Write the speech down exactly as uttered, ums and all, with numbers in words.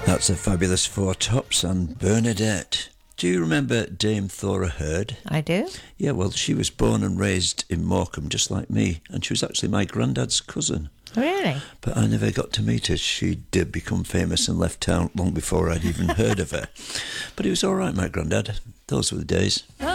That's the Fabulous Four Tops and Bernadette. Do you remember Dame Thora Hird? I do. Yeah, well, she was born and raised in Morecambe, just like me, and she was actually my granddad's cousin. Really? But I never got to meet her. She did become famous and left town long before I'd even heard of her. But he was all right, my granddad. Those were the days.